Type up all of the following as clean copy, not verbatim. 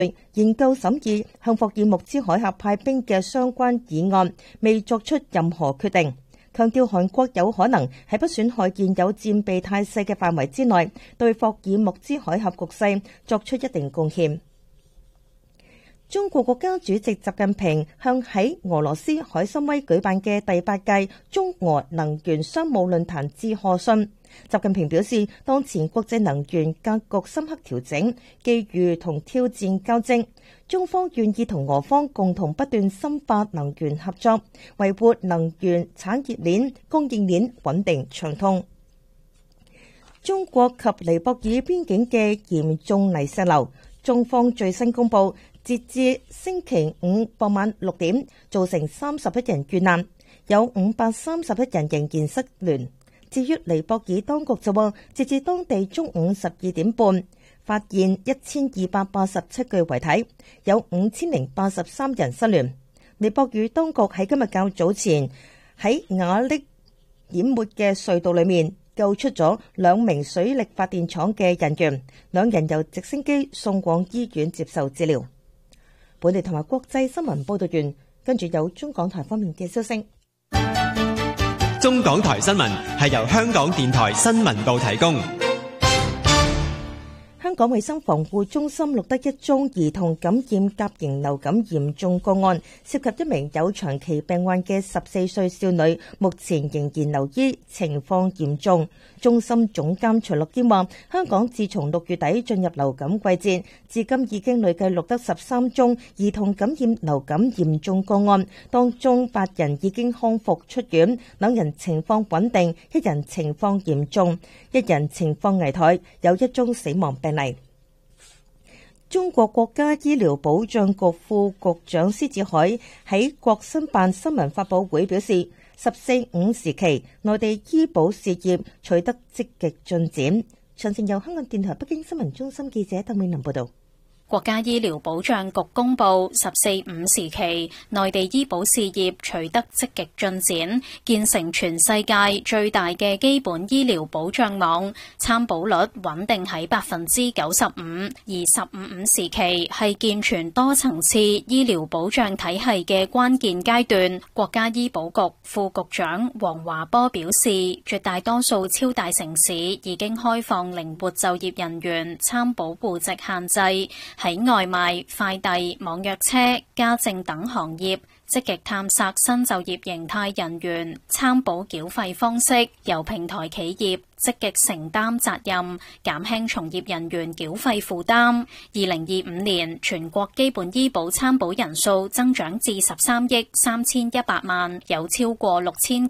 研究審議向霍爾木茲海峽派兵嘅相關議案，未作出任何決定。強調韓國有可能喺不損害現有戰備態勢嘅範圍之內，對霍爾木茲海峽局勢作出一定貢獻。中國國家主席習近平向喺俄羅斯海參崴舉辦嘅第8屆中俄能源商務論壇致賀信。習近平表示，當前國際能源格局深刻調整，機遇同挑戰交織，中方願意同俄方共同不斷深化能源合作，維護能源產業鏈、供應鏈穩定暢通。中國及尼泊爾邊境嘅嚴重泥石流，中方最新公布，截至星期五傍晚6點，造成31人遇難，有531人仍然失聯。至於尼泊爾當局就話，截至當地中午12點半，發現1287具遺體，有5083人失聯。尼泊爾當局喺今日較早前喺瓦礫淹沒嘅隧道裏面救出咗2名水力發電廠嘅人員，2人由直升機送往醫院接受治療。本地同埋國際新聞報道完，跟住有中港台方面嘅消息。 中港台新聞係由香港電台新聞部提供。 香港衛生防護中心錄得一宗兒童感染甲型流感嚴重個案，涉及一名有長期病患嘅14歲少女，目前仍然留醫，情況嚴重。中心總監徐樂堅話，香港自從6月底進入流感季節，至今已經累計錄得13宗兒童感染流感嚴重個案，當中8人已經康復出院，2人情況穩定，1人情況嚴重，1人情況危殆，有1宗死亡病例。中國國家醫療保障局副局長施志海喺國新辦新聞發佈會表示，14.5時期內地醫保事業取得積極進展。詳情由香港電台北京新聞中心記者鄧永林報道。 國家醫療保障局公布14.5時期內地醫保事業取得積極進展，建成全世界最大嘅基本醫療保障網，參保率穩定喺95%，而15.5時期係健全多層次醫療保障體系嘅關鍵階段。國家醫保局副局長黃華波表示，絕大多數超大城市已經開放靈活就業人員參保戶籍限制，喺外賣、快遞、網約車、家政等行業積極探索新就業形態人員參保繳費方式，由平台企業積極承擔責任，減輕從業人員繳費負擔。2025年全國基本醫保參保人數增長至13億3100萬，有超過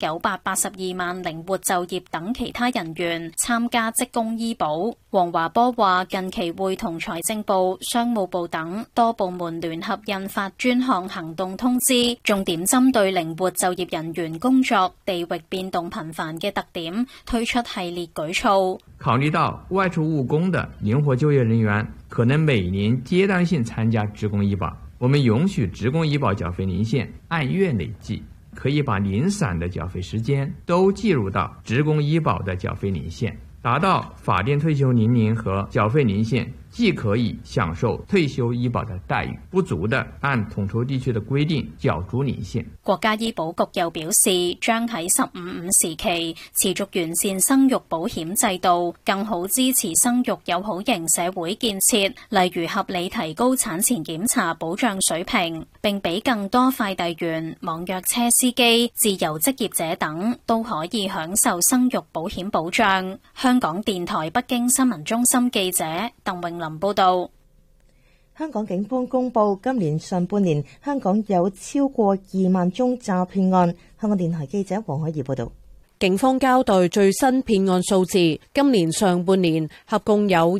6982萬靈活就業等其他人員參加職工醫保。黃華波話，近期會同財政部、商務部等多部門聯合印發專項行動通知，重點針對靈活就業人員工作地域變動頻繁嘅特點，推出系列舉措。 考慮到外出務工的靈活就業人員可能每年階段性參加職工醫保，我們允許職工醫保繳費年限按月累計，可以把零散的繳費時間都計入到職工醫保的繳費年限，達到法定退休年齡和繳費年限既可以享受退休醫保的待遇，不足的按統籌地區的規定繳足年限。 國家醫保局又表示，將喺15.5時期持續完善生育保險制度，更好支持生育友好型社會建設，例如合理提高產前檢查保障水平，並俾更多快遞員、網約車司機、自由職業者等都可以享受生育保險保障。香港電台北京新聞中心記者鄧永林報道。 香港警方公布，今年上半年香港有超過2萬宗詐騙案。香港電台記者黃海怡報道。 警方交代最新騙案數字，今年上半年合共有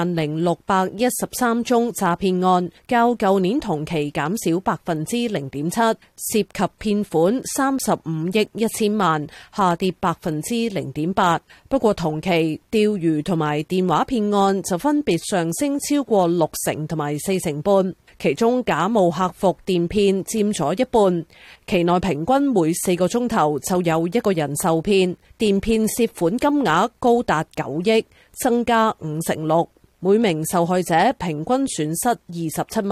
20,613宗詐騙案，較舊年同期減少 0.7%， 涉及騙款35億1000萬，下跌 0.8%。不過同期釣魚同埋電話騙案就分別上升超過60%同埋40%，其中假冒客服電騙佔咗一半，期內平均每4個鐘頭就有一個人受騙，電騙涉款金額高達9億，增加56%。 每名受害者平均損失27萬。